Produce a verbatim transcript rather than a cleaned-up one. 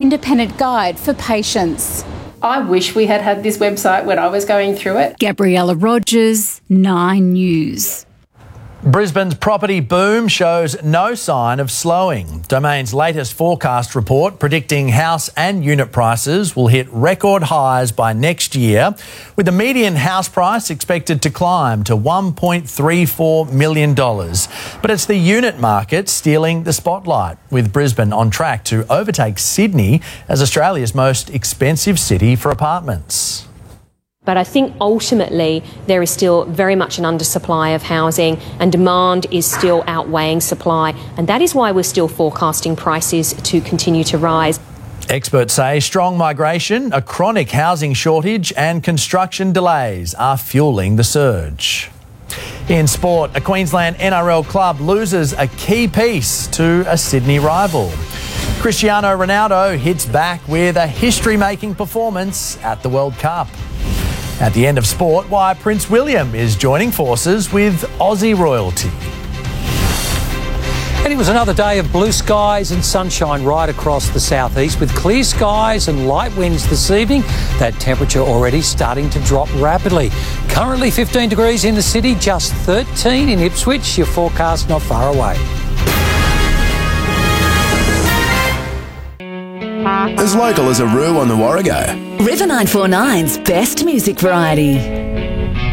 independent guide for patients. I wish we had had this website when I was going through it. Gabriella Rogers, Nine News. Brisbane's property boom shows no sign of slowing. Domain's latest forecast report predicting house and unit prices will hit record highs by next year, with the median house price expected to climb to one point three four million dollars. But it's the unit market stealing the spotlight, with Brisbane on track to overtake Sydney as Australia's most expensive city for apartments. But I think ultimately there is still very much an undersupply of housing and demand is still outweighing supply. And that is why we're still forecasting prices to continue to rise. Experts say strong migration, a chronic housing shortage and construction delays are fueling the surge. In sport, a Queensland N R L club loses a key piece to a Sydney rival. Cristiano Ronaldo hits back with a history-making performance at the World Cup. At the end of sport, why Prince William is joining forces with Aussie royalty. And it was another day of blue skies and sunshine right across the southeast, with clear skies and light winds this evening. That temperature already starting to drop rapidly. Currently fifteen degrees in the city, just thirteen in Ipswich. Your forecast not far away. As local as a Roo on the Warrego. River nine four nine's best music variety.